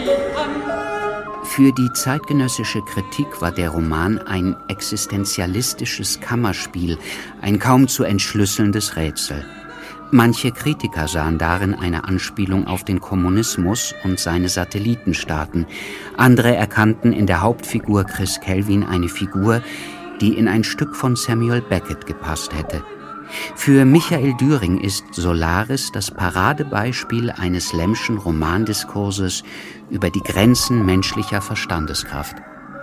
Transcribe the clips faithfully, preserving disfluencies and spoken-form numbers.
Für die zeitgenössische Kritik war der Roman ein existenzialistisches Kammerspiel, ein kaum zu entschlüsselndes Rätsel. Manche Kritiker sahen darin eine Anspielung auf den Kommunismus und seine Satellitenstaaten. Andere erkannten in der Hauptfigur Chris Kelvin eine Figur, die in ein Stück von Samuel Beckett gepasst hätte. Für Michael Düring ist Solaris das Paradebeispiel eines Lemmschen Romandiskurses über die Grenzen menschlicher Verstandeskraft.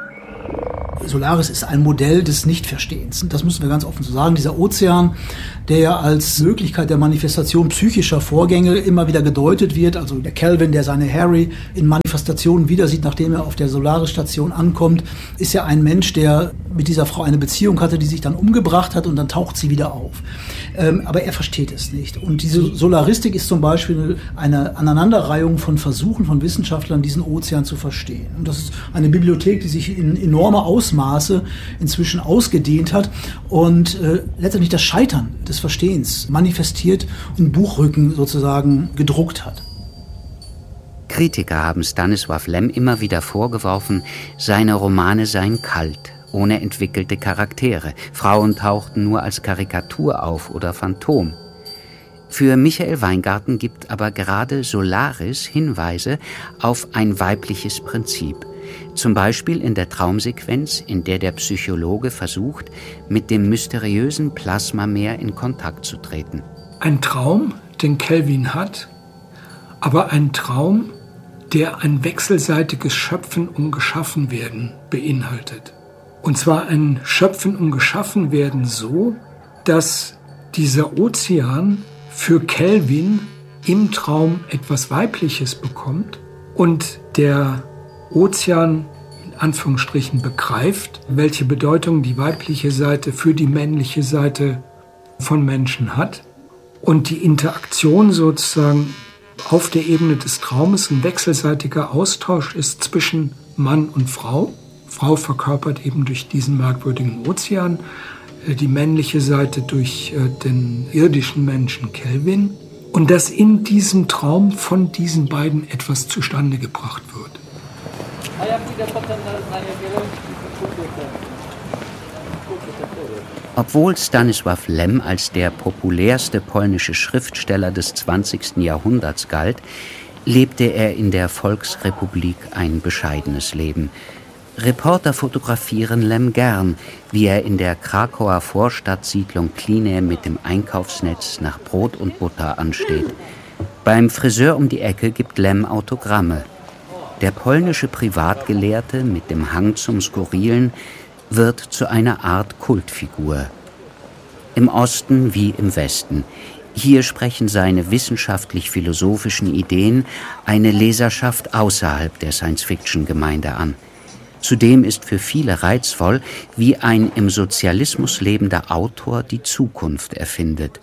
Solaris ist ein Modell des Nichtverstehens. Das müssen wir ganz offen so sagen. Dieser Ozean, der ja als Möglichkeit der Manifestation psychischer Vorgänge immer wieder gedeutet wird, also der Kelvin, der seine Harry in Manifestationen wieder sieht, nachdem er auf der Solaris-Station ankommt, ist ja ein Mensch, der mit dieser Frau eine Beziehung hatte, die sich dann umgebracht hat und dann taucht sie wieder auf. Ähm, aber er versteht es nicht. Und diese Solaristik ist zum Beispiel eine Aneinanderreihung von Versuchen von Wissenschaftlern, diesen Ozean zu verstehen. Und das ist eine Bibliothek, die sich in enormer Ausmaße inzwischen ausgedehnt hat und äh, letztendlich das Scheitern des Verstehens manifestiert und Buchrücken sozusagen gedruckt hat. Kritiker haben Stanisław Lem immer wieder vorgeworfen, seine Romane seien kalt, ohne entwickelte Charaktere. Frauen tauchten nur als Karikatur auf oder Phantom. Für Michael Weingarten gibt aber gerade Solaris Hinweise auf ein weibliches Prinzip. Zum Beispiel in der Traumsequenz, in der der Psychologe versucht, mit dem mysteriösen Plasmameer in Kontakt zu treten. Ein Traum, den Kelvin hat, aber ein Traum, der ein wechselseitiges Schöpfen und Geschaffenwerden beinhaltet. Und zwar ein Schöpfen und Geschaffenwerden so, dass dieser Ozean für Kelvin im Traum etwas Weibliches bekommt und der Ozean in Anführungsstrichen begreift, welche Bedeutung die weibliche Seite für die männliche Seite von Menschen hat und die Interaktion sozusagen auf der Ebene des Traumes ein wechselseitiger Austausch ist zwischen Mann und Frau. Frau verkörpert eben durch diesen merkwürdigen Ozean, die männliche Seite durch den irdischen Menschen Kelvin und dass in diesem Traum von diesen beiden etwas zustande gebracht wird. Obwohl Stanisław Lem als der populärste polnische Schriftsteller des zwanzigsten Jahrhunderts galt, lebte er in der Volksrepublik ein bescheidenes Leben. Reporter fotografieren Lem gern, wie er in der Krakauer Vorstadtsiedlung Klinä mit dem Einkaufsnetz nach Brot und Butter ansteht. Beim Friseur um die Ecke gibt Lem Autogramme. Der polnische Privatgelehrte mit dem Hang zum Skurrilen wird zu einer Art Kultfigur. Im Osten wie im Westen. Hier sprechen seine wissenschaftlich-philosophischen Ideen eine Leserschaft außerhalb der Science-Fiction-Gemeinde an. Zudem ist für viele reizvoll, wie ein im Sozialismus lebender Autor die Zukunft erfindet.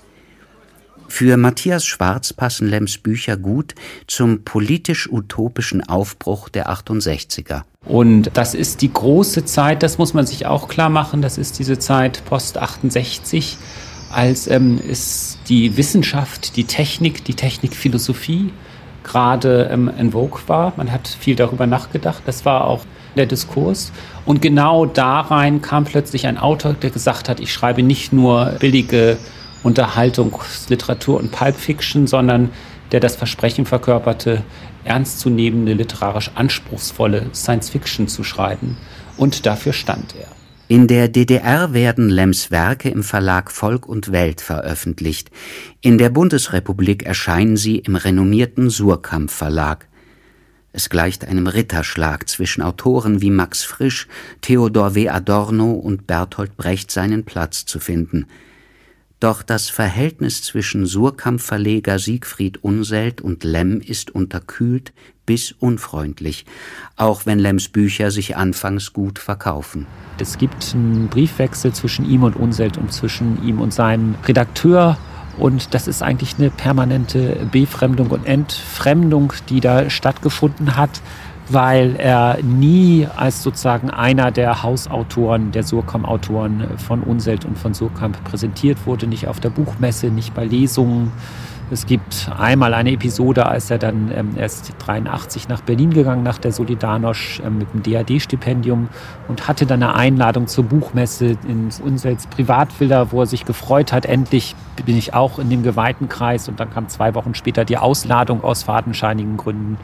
Für Matthias Schwarz passen Lems Bücher gut zum politisch-utopischen Aufbruch der achtundsechziger. Und das ist die große Zeit, das muss man sich auch klar machen, das ist diese Zeit post achtundsechzig, als ähm, ist die Wissenschaft, die Technik, die Technikphilosophie gerade ähm, en vogue war. Man hat viel darüber nachgedacht, das war auch der Diskurs. Und genau da rein kam plötzlich ein Autor, der gesagt hat, ich schreibe nicht nur billige Unterhaltungsliteratur und Pulp Fiction, sondern der das Versprechen verkörperte, ernstzunehmende, literarisch anspruchsvolle Science Fiction zu schreiben. Und dafür stand er. In der D D R werden Lems Werke im Verlag Volk und Welt veröffentlicht. In der Bundesrepublik erscheinen sie im renommierten Suhrkamp Verlag. Es gleicht einem Ritterschlag, zwischen Autoren wie Max Frisch, Theodor W. Adorno und Bertolt Brecht seinen Platz zu finden. Doch das Verhältnis zwischen Suhrkamp-Verleger Siegfried Unseld und Lem ist unterkühlt bis unfreundlich, auch wenn Lems Bücher sich anfangs gut verkaufen. Es gibt einen Briefwechsel zwischen ihm und Unseld und zwischen ihm und seinem Redakteur. Und das ist eigentlich eine permanente Befremdung und Entfremdung, die da stattgefunden hat, weil er nie als sozusagen einer der Hausautoren, der Suhrkamp-Autoren von Unseld und von Suhrkamp präsentiert wurde, nicht auf der Buchmesse, nicht bei Lesungen, Es gibt einmal eine Episode, als er dann ähm, erst dreiundachtzig nach Berlin gegangen, nach der Solidarność ähm, mit dem D A D-Stipendium und hatte dann eine Einladung zur Buchmesse in Unsels Privatvilla, wo er sich gefreut hat, endlich bin ich auch in dem geweihten Kreis. Und dann kam zwei Wochen später die Ausladung aus fadenscheinigen Gründen.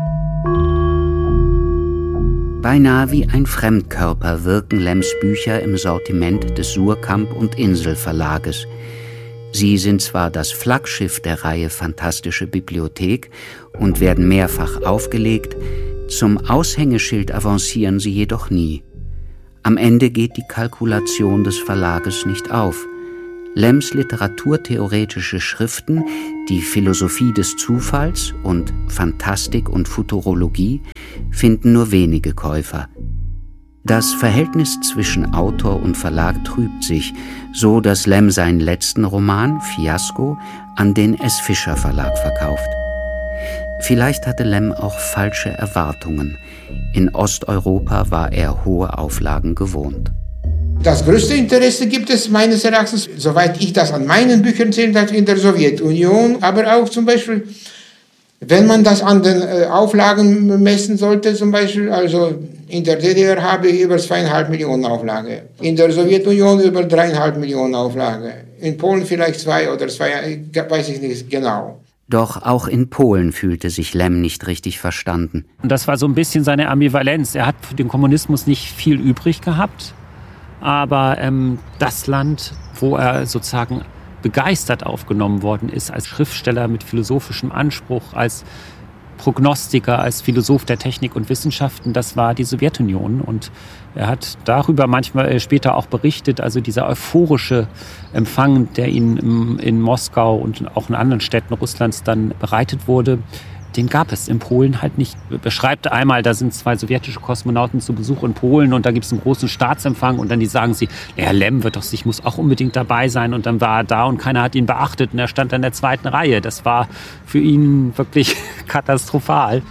Beinahe wie ein Fremdkörper wirken Lemms Bücher im Sortiment des Suhrkamp- und Insel-Verlages. Sie sind zwar das Flaggschiff der Reihe Fantastische Bibliothek und werden mehrfach aufgelegt, zum Aushängeschild avancieren sie jedoch nie. Am Ende geht die Kalkulation des Verlages nicht auf. Lemms literaturtheoretische Schriften, die Philosophie des Zufalls und Fantastik und Futurologie, finden nur wenige Käufer. Das Verhältnis zwischen Autor und Verlag trübt sich, so dass Lemm seinen letzten Roman, Fiasko, an den S. Fischer Verlag verkauft. Vielleicht hatte Lemm auch falsche Erwartungen. In Osteuropa war er hohe Auflagen gewohnt. Das größte Interesse gibt es meines Erachtens, soweit ich das an meinen Büchern zähle, in der Sowjetunion, aber auch zum Beispiel, wenn man das an den äh, Auflagen messen sollte, zum Beispiel, also in der D D R habe ich über zweieinhalb Millionen Auflage, in der Sowjetunion über dreieinhalb Millionen Auflage, in Polen vielleicht zwei oder zwei, weiß ich nicht genau. Doch auch in Polen fühlte sich Lemm nicht richtig verstanden. Und das war so ein bisschen seine Ambivalenz. Er hat für den Kommunismus nicht viel übrig gehabt, aber ähm, das Land, wo er sozusagen begeistert aufgenommen worden ist, als Schriftsteller mit philosophischem Anspruch, als Prognostiker, als Philosoph der Technik und Wissenschaften, das war die Sowjetunion. Und er hat darüber manchmal später auch berichtet, also dieser euphorische Empfang, der ihn in Moskau und auch in anderen Städten Russlands dann bereitet wurde, den gab es in Polen halt nicht. Er beschreibt einmal, da sind zwei sowjetische Kosmonauten zu Besuch in Polen und da gibt es einen großen Staatsempfang und dann die sagen sie, Herr Lemm wird doch, ich muss auch unbedingt dabei sein, und dann war er da und keiner hat ihn beachtet und er stand in der zweiten Reihe. Das war für ihn wirklich katastrophal.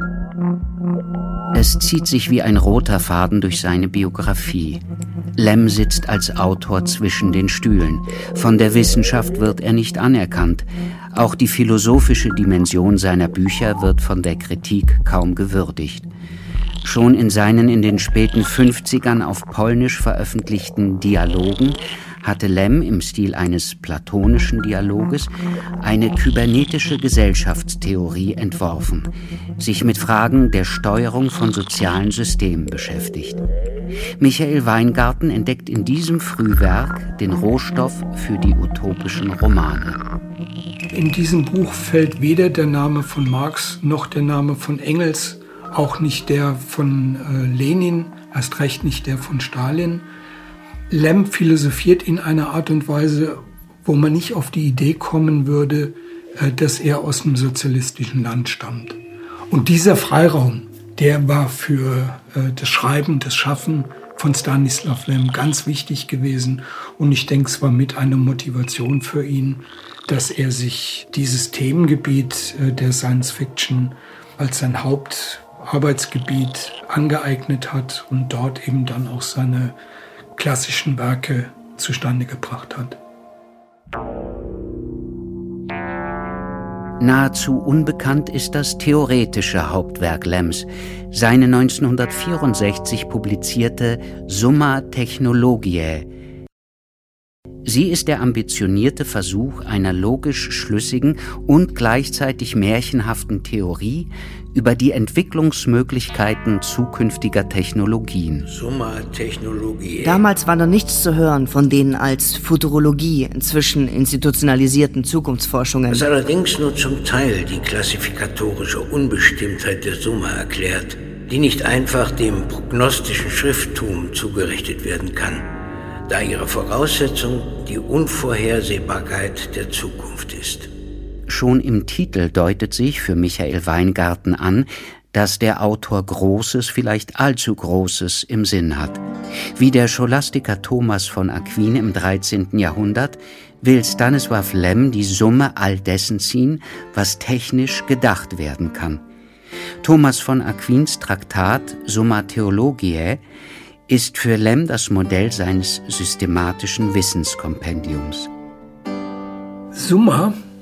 Es zieht sich wie ein roter Faden durch seine Biografie. Lemm sitzt als Autor zwischen den Stühlen. Von der Wissenschaft wird er nicht anerkannt. Auch die philosophische Dimension seiner Bücher wird von der Kritik kaum gewürdigt. Schon in seinen in den späten fünfzigern auf Polnisch veröffentlichten Dialogen hatte Lemm im Stil eines platonischen Dialoges eine kybernetische Gesellschaftstheorie entworfen, sich mit Fragen der Steuerung von sozialen Systemen beschäftigt. Michael Weingarten entdeckt in diesem Frühwerk den Rohstoff für die utopischen Romane. In diesem Buch fällt weder der Name von Marx noch der Name von Engels, auch nicht der von äh, Lenin, erst recht nicht der von Stalin. Lemm philosophiert in einer Art und Weise, wo man nicht auf die Idee kommen würde, äh, dass er aus einem sozialistischen Land stammt. Und dieser Freiraum, der war für äh, das Schreiben, das Schaffen von Stanislav Lem ganz wichtig gewesen. Und ich denke, es war mit einer Motivation für ihn, dass er sich dieses Themengebiet äh, der Science Fiction als sein Hauptarbeitsgebiet angeeignet hat und dort eben dann auch seine klassischen Werke zustande gebracht hat. Nahezu unbekannt ist das theoretische Hauptwerk Lemms, seine neunzehnhundertvierundsechzig publizierte Summa Technologiae. Sie ist der ambitionierte Versuch einer logisch schlüssigen und gleichzeitig märchenhaften Theorie über die Entwicklungsmöglichkeiten zukünftiger Technologien. Summa Technologiae. Damals war noch nichts zu hören von den als Futurologie inzwischen institutionalisierten Zukunftsforschungen. Was allerdings nur zum Teil die klassifikatorische Unbestimmtheit der Summa erklärt, die nicht einfach dem prognostischen Schrifttum zugerechnet werden kann, da ihre Voraussetzung die Unvorhersehbarkeit der Zukunft ist. Schon im Titel deutet sich für Michael Weingarten an, dass der Autor Großes, vielleicht allzu Großes im Sinn hat. Wie der Scholastiker Thomas von Aquin im dreizehnten Jahrhundert will Stanislav Lem die Summe all dessen ziehen, was technisch gedacht werden kann. Thomas von Aquins Traktat Summa Theologiae ist für Lem das Modell seines systematischen Wissenskompendiums. Summa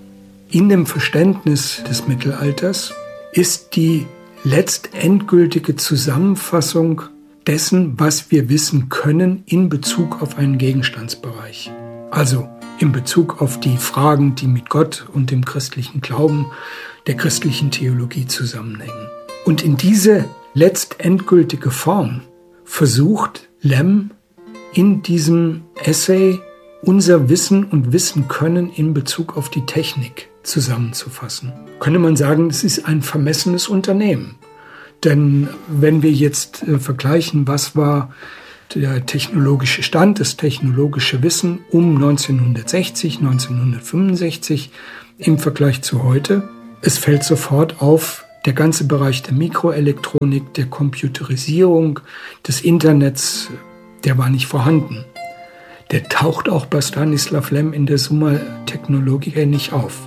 in dem Verständnis des Mittelalters ist die letztendgültige Zusammenfassung dessen, was wir wissen können in Bezug auf einen Gegenstandsbereich. Also in Bezug auf die Fragen, die mit Gott und dem christlichen Glauben, der christlichen Theologie zusammenhängen. Und in diese letztendgültige Form versucht Lem in diesem Essay unser Wissen und Wissen können in Bezug auf die Technik zusammenzufassen. Könnte man sagen, es ist ein vermessenes Unternehmen. Denn wenn wir jetzt äh, vergleichen, was war der technologische Stand, das technologische Wissen um neunzehnhundertsechzig, neunzehnhundertfünfundsechzig im Vergleich zu heute, es fällt sofort auf, der ganze Bereich der Mikroelektronik, der Computerisierung, des Internets, der war nicht vorhanden. Der taucht auch bei Stanislav Lem in der Summa Technologiae nicht auf.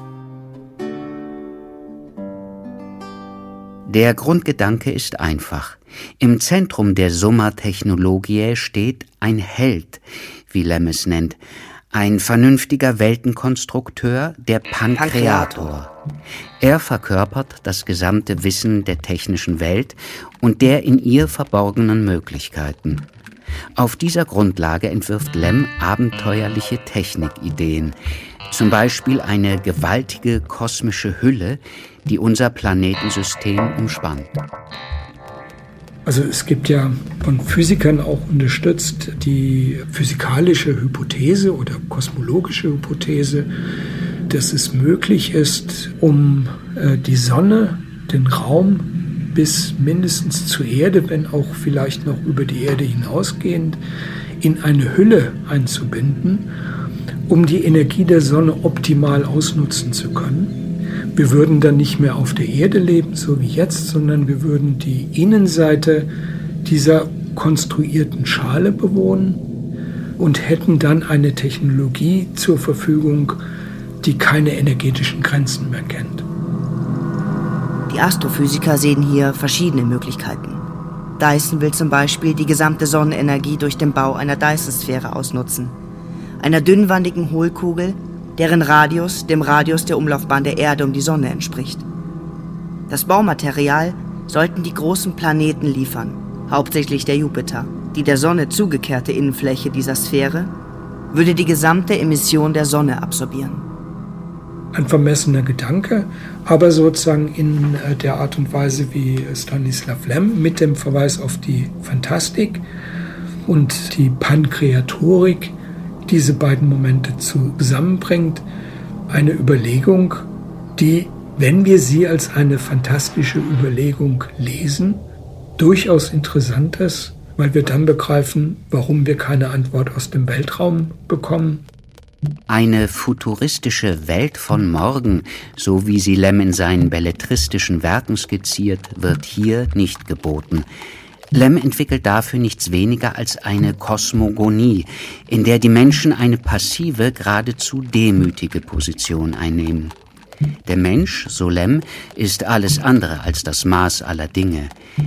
Der Grundgedanke ist einfach. Im Zentrum der Summa Technologiae steht ein Held, wie Lem es nennt, ein vernünftiger Weltenkonstrukteur, der Pankreator. Er verkörpert das gesamte Wissen der technischen Welt und der in ihr verborgenen Möglichkeiten. Auf dieser Grundlage entwirft Lem abenteuerliche Technikideen, zum Beispiel eine gewaltige kosmische Hülle, die unser Planetensystem umspannt. Also es gibt ja von Physikern auch unterstützt die physikalische Hypothese oder kosmologische Hypothese, dass es möglich ist, um äh, die Sonne, den Raum bis mindestens zur Erde, wenn auch vielleicht noch über die Erde hinausgehend, in eine Hülle einzubinden, um die Energie der Sonne optimal ausnutzen zu können. Wir würden dann nicht mehr auf der Erde leben, so wie jetzt, sondern wir würden die Innenseite dieser konstruierten Schale bewohnen und hätten dann eine Technologie zur Verfügung, die keine energetischen Grenzen mehr kennt. Die Astrophysiker sehen hier verschiedene Möglichkeiten. Dyson will zum Beispiel die gesamte Sonnenenergie durch den Bau einer Dyson-Sphäre ausnutzen, einer dünnwandigen Hohlkugel, deren Radius dem Radius der Umlaufbahn der Erde um die Sonne entspricht. Das Baumaterial sollten die großen Planeten liefern, hauptsächlich der Jupiter. Die der Sonne zugekehrte Innenfläche dieser Sphäre würde die gesamte Emission der Sonne absorbieren. Ein vermessener Gedanke, aber sozusagen in der Art und Weise wie Stanislav Lem mit dem Verweis auf die Fantastik und die Pankreatorik diese beiden Momente zusammenbringt. Eine Überlegung, die, wenn wir sie als eine fantastische Überlegung lesen, durchaus interessant ist, weil wir dann begreifen, warum wir keine Antwort aus dem Weltraum bekommen. Eine futuristische Welt von morgen, so wie sie Lem in seinen belletristischen Werken skizziert, wird hier nicht geboten. Lem entwickelt dafür nichts weniger als eine Kosmogonie, in der die Menschen eine passive, geradezu demütige Position einnehmen. Der Mensch, so Lem, ist alles andere als das Maß aller Dinge.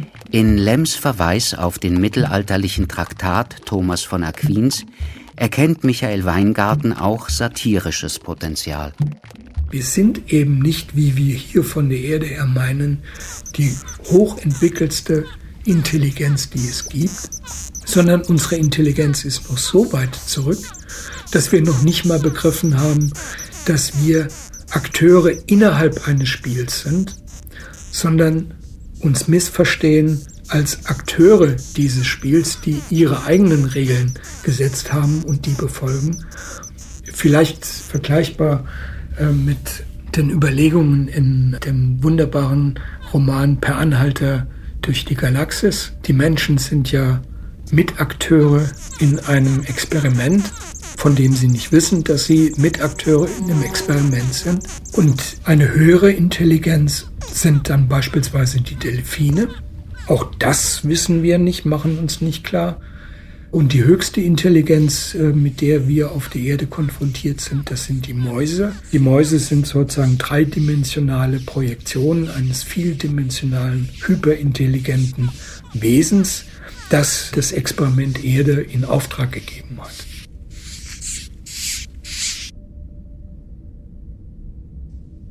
In Lems Verweis auf den mittelalterlichen Traktat Thomas von Aquins erkennt Michael Weingarten auch satirisches Potenzial. Wir sind eben nicht, wie wir hier von der Erde her meinen, die hochentwickelste Intelligenz, die es gibt, sondern unsere Intelligenz ist noch so weit zurück, dass wir noch nicht mal begriffen haben, dass wir Akteure innerhalb eines Spiels sind, sondern uns missverstehen als Akteure dieses Spiels, die ihre eigenen Regeln gesetzt haben und die befolgen. Vielleicht vergleichbar äh, mit den Überlegungen in dem wunderbaren Roman Per Anhalter durch die Galaxis. Die Menschen sind ja Mitakteure in einem Experiment, von dem sie nicht wissen, dass sie Mitakteure in einem Experiment sind. Und eine höhere Intelligenz sind dann beispielsweise die Delfine. Auch das wissen wir nicht, machen uns nicht klar. Und die höchste Intelligenz, mit der wir auf der Erde konfrontiert sind, das sind die Mäuse. Die Mäuse sind sozusagen dreidimensionale Projektionen eines vieldimensionalen, hyperintelligenten Wesens, das das Experiment Erde in Auftrag gegeben hat.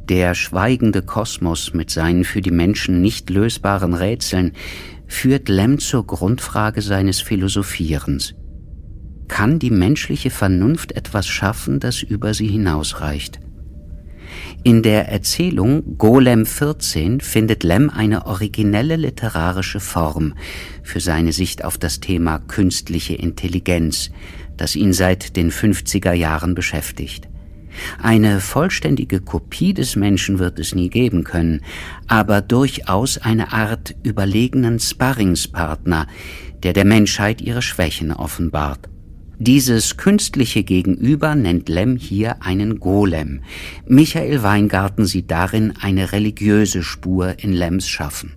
Der schweigende Kosmos mit seinen für die Menschen nicht lösbaren Rätseln führt Lem zur Grundfrage seines Philosophierens. Kann die menschliche Vernunft etwas schaffen, das über sie hinausreicht? In der Erzählung Golem vierzehn findet Lem eine originelle literarische Form für seine Sicht auf das Thema künstliche Intelligenz, das ihn seit den fünfziger Jahren beschäftigt. Eine vollständige Kopie des Menschen wird es nie geben können, aber durchaus eine Art überlegenen Sparringspartner, der der Menschheit ihre Schwächen offenbart. Dieses künstliche Gegenüber nennt Lem hier einen Golem. Michael Weingarten sieht darin eine religiöse Spur in Lems Schaffen.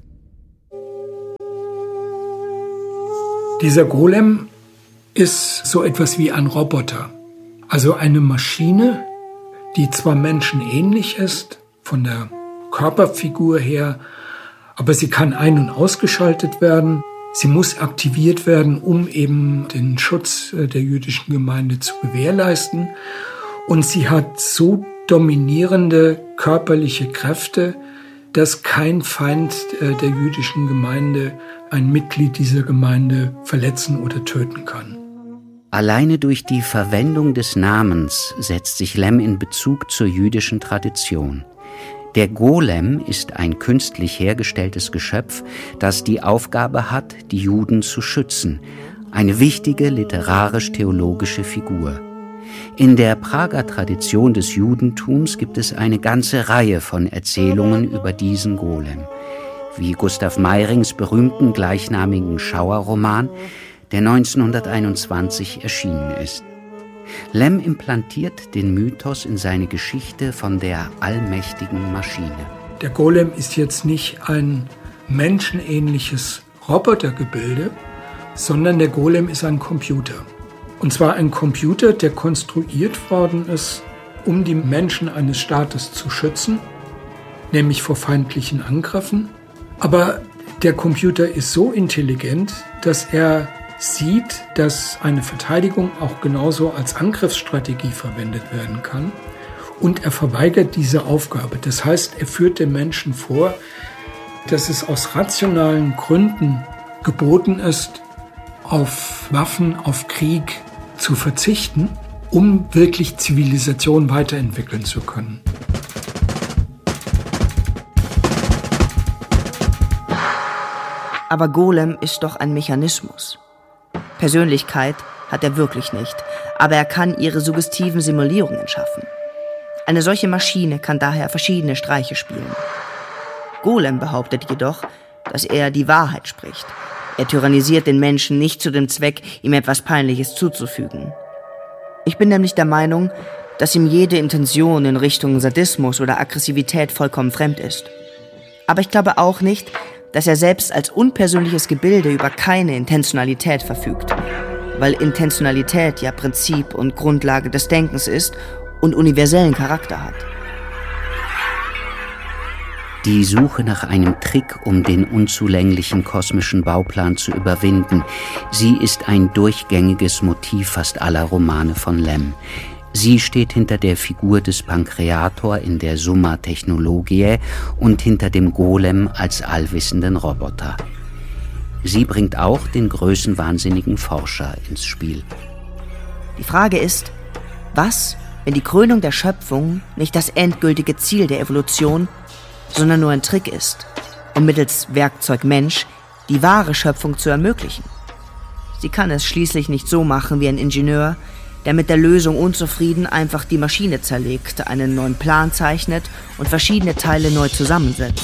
Dieser Golem ist so etwas wie ein Roboter, also eine Maschine, die zwar menschenähnlich ist, von der Körperfigur her, aber sie kann ein- und ausgeschaltet werden. Sie muss aktiviert werden, um eben den Schutz der jüdischen Gemeinde zu gewährleisten. Und sie hat so dominierende körperliche Kräfte, dass kein Feind der jüdischen Gemeinde ein Mitglied dieser Gemeinde verletzen oder töten kann. Alleine durch die Verwendung des Namens setzt sich Lem in Bezug zur jüdischen Tradition. Der Golem ist ein künstlich hergestelltes Geschöpf, das die Aufgabe hat, die Juden zu schützen. Eine wichtige literarisch-theologische Figur. In der Prager Tradition des Judentums gibt es eine ganze Reihe von Erzählungen über diesen Golem. Wie Gustav Meyrings berühmten gleichnamigen Schauerroman, der neunzehnhunderteinundzwanzig erschienen ist. Lem implantiert den Mythos in seine Geschichte von der allmächtigen Maschine. Der Golem ist jetzt nicht ein menschenähnliches Robotergebilde, sondern der Golem ist ein Computer. Und zwar ein Computer, der konstruiert worden ist, um die Menschen eines Staates zu schützen, nämlich vor feindlichen Angriffen. Aber der Computer ist so intelligent, dass er sieht, dass eine Verteidigung auch genauso als Angriffsstrategie verwendet werden kann. Und er verweigert diese Aufgabe. Das heißt, er führt den Menschen vor, dass es aus rationalen Gründen geboten ist, auf Waffen, auf Krieg zu verzichten, um wirklich Zivilisation weiterentwickeln zu können. Aber Golem ist doch ein Mechanismus. Persönlichkeit hat er wirklich nicht, aber er kann ihre suggestiven Simulierungen schaffen. Eine solche Maschine kann daher verschiedene Streiche spielen. Golem behauptet jedoch, dass er die Wahrheit spricht. Er tyrannisiert den Menschen nicht zu dem Zweck, ihm etwas Peinliches zuzufügen. Ich bin nämlich der Meinung, dass ihm jede Intention in Richtung Sadismus oder Aggressivität vollkommen fremd ist. Aber ich glaube auch nicht, dass er selbst als unpersönliches Gebilde über keine Intentionalität verfügt, weil Intentionalität ja Prinzip und Grundlage des Denkens ist und universellen Charakter hat. Die Suche nach einem Trick, um den unzulänglichen kosmischen Bauplan zu überwinden, sie ist ein durchgängiges Motiv fast aller Romane von Lem. Sie steht hinter der Figur des Pankreator in der Summa Technologiae und hinter dem Golem als allwissenden Roboter. Sie bringt auch den größenwahnsinnigen Forscher ins Spiel. Die Frage ist, was, wenn die Krönung der Schöpfung nicht das endgültige Ziel der Evolution, sondern nur ein Trick ist, um mittels Werkzeug Mensch die wahre Schöpfung zu ermöglichen? Sie kann es schließlich nicht so machen wie ein Ingenieur, der mit der Lösung unzufrieden einfach die Maschine zerlegt, einen neuen Plan zeichnet und verschiedene Teile neu zusammensetzt.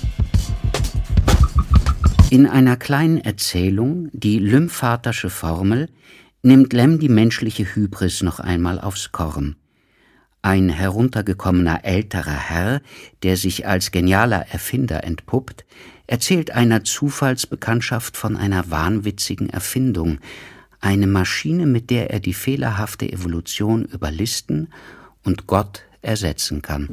In einer kleinen Erzählung, die Lymphatersche Formel, nimmt Lem die menschliche Hybris noch einmal aufs Korn. Ein heruntergekommener älterer Herr, der sich als genialer Erfinder entpuppt, erzählt einer Zufallsbekanntschaft von einer wahnwitzigen Erfindung, eine Maschine, mit der er die fehlerhafte Evolution überlisten und Gott ersetzen kann.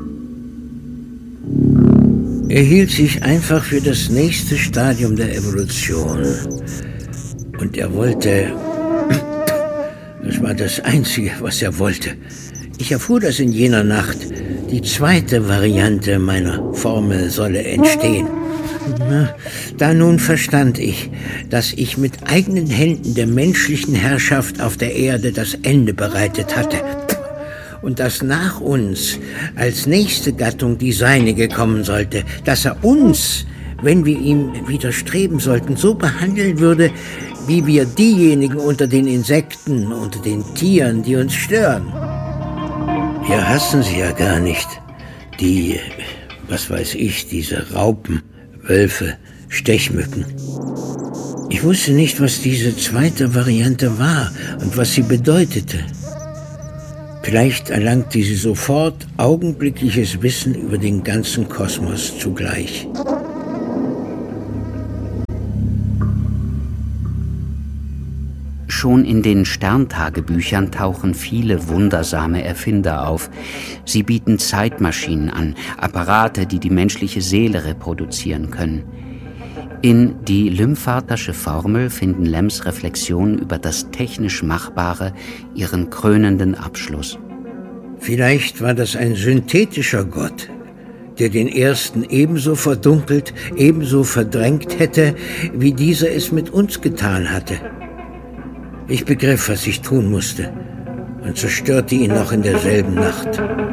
Er hielt sich einfach für das nächste Stadium der Evolution. Und er wollte... Das war das Einzige, was er wollte. Ich erfuhr das in jener Nacht, die zweite Variante meiner Formel solle entstehen. Na, da nun verstand ich, dass ich mit eigenen Händen der menschlichen Herrschaft auf der Erde das Ende bereitet hatte und dass nach uns als nächste Gattung die seinige kommen sollte, dass er uns, wenn wir ihm widerstreben sollten, so behandeln würde, wie wir diejenigen unter den Insekten, unter den Tieren, die uns stören. Wir hassen sie ja gar nicht, die, was weiß ich, diese Raupen, Wölfe, Stechmücken. Ich wusste nicht, was diese zweite Variante war und was sie bedeutete. Vielleicht erlangte sie sofort augenblickliches Wissen über den ganzen Kosmos zugleich. Schon in den Sterntagebüchern tauchen viele wundersame Erfinder auf. Sie bieten Zeitmaschinen an, Apparate, die die menschliche Seele reproduzieren können. In Die Lymphartasche Formel finden Lemms Reflexionen über das technisch Machbare ihren krönenden Abschluss. Vielleicht war das ein synthetischer Gott, der den ersten ebenso verdunkelt, ebenso verdrängt hätte, wie dieser es mit uns getan hatte. Ich begriff, was ich tun musste und zerstörte ihn noch in derselben Nacht.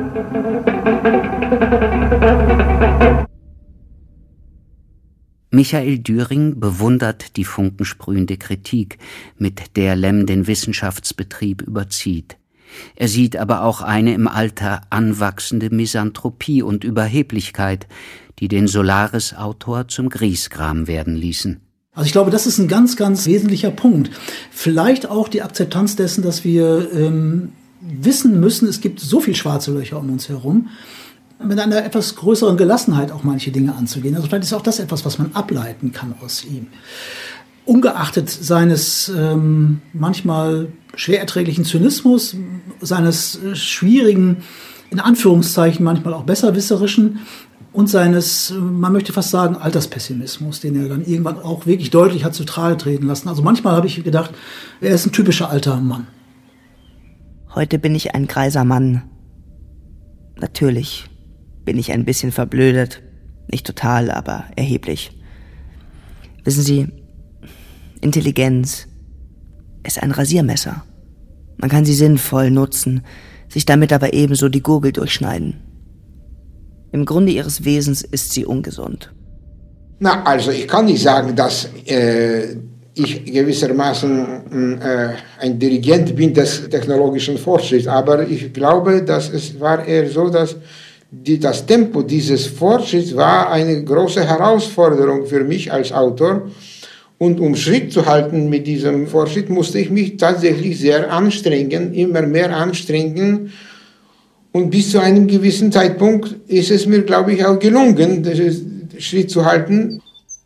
Michael Düring bewundert die funkensprühende Kritik, mit der Lemm den Wissenschaftsbetrieb überzieht. Er sieht aber auch eine im Alter anwachsende Misanthropie und Überheblichkeit, die den Solaris-Autor zum Griesgram werden ließen. Also ich glaube, das ist ein ganz, ganz wesentlicher Punkt. Vielleicht auch die Akzeptanz dessen, dass wir ähm, wissen müssen, es gibt so viel schwarze Löcher um uns herum, mit einer etwas größeren Gelassenheit auch manche Dinge anzugehen. Also vielleicht ist auch das etwas, was man ableiten kann aus ihm. Ungeachtet seines ähm, manchmal schwer erträglichen Zynismus, seines äh, schwierigen, in Anführungszeichen manchmal auch besserwisserischen und seines, man möchte fast sagen, Alterspessimismus, den er dann irgendwann auch wirklich deutlich hat zutage treten lassen. Also manchmal habe ich gedacht, er ist ein typischer alter Mann. Heute bin ich ein greiser Mann. Natürlich bin ich ein bisschen verblödet. Nicht total, aber erheblich. Wissen Sie, Intelligenz ist ein Rasiermesser. Man kann sie sinnvoll nutzen, sich damit aber ebenso die Gurgel durchschneiden. Im Grunde ihres Wesens ist sie ungesund. Na, also ich kann nicht sagen, dass äh, ich gewissermaßen äh, ein Dirigent bin des technologischen Fortschritts, aber ich glaube, dass es war eher so, dass die, das Tempo dieses Fortschritts war eine große Herausforderung für mich als Autor. Und um Schritt zu halten mit diesem Fortschritt, musste ich mich tatsächlich sehr anstrengen, immer mehr anstrengen. Und bis zu einem gewissen Zeitpunkt ist es mir, glaube ich, auch gelungen, diesen Schritt zu halten.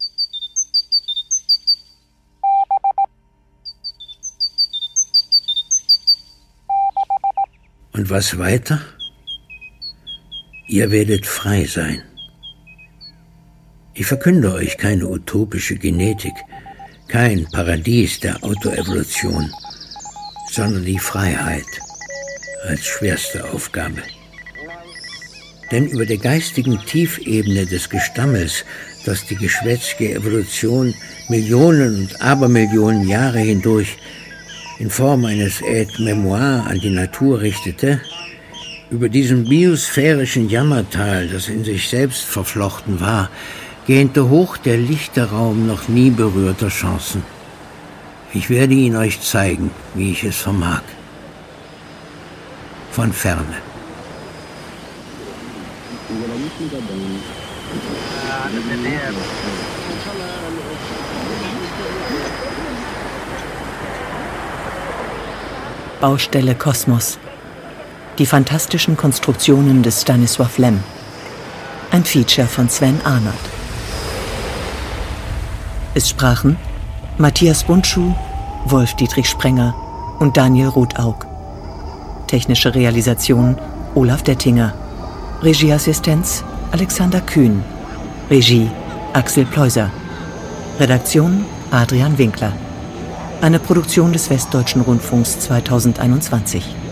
Und was weiter? Ihr werdet frei sein. Ich verkünde euch keine utopische Genetik, kein Paradies der Autoevolution, sondern die Freiheit als schwerste Aufgabe. Denn über der geistigen Tiefebene des Gestammels, das die geschwätzige Evolution Millionen und Abermillionen Jahre hindurch in Form eines Aide-Memoire an die Natur richtete, über diesem biosphärischen Jammertal, das in sich selbst verflochten war, gähnte hoch der lichte Raum noch nie berührter Chancen. Ich werde ihn euch zeigen, wie ich es vermag. Von ferne. Baustelle Kosmos. Die fantastischen Konstruktionen des Stanisław Lem. Ein Feature von Sven Arnold. Es sprachen Matthias Bundschuh, Wolf-Dietrich Sprenger und Daniel Rothaug. Technische Realisation Olaf Dettinger. Regieassistenz Alexander Kühn. Regie Axel Pleuser. Redaktion Adrian Winkler. Eine Produktion des Westdeutschen Rundfunks zweitausendeinundzwanzig.